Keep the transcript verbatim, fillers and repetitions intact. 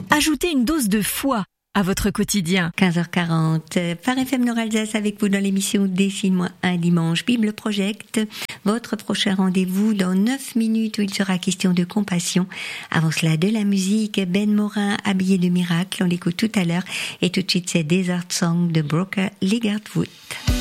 Ajoutez une dose de foi à votre quotidien. quinze heures quarante, par F M Nord Alsace avec vous dans l'émission Dessine-moi un dimanche, Bible Project. Votre prochain rendez-vous dans neuf minutes où il sera question de compassion. Avant cela, de la musique, Ben Morin, habillé de miracle, on l'écoute tout à l'heure. Et tout de suite, c'est Desert Song de Broker Ligertwood.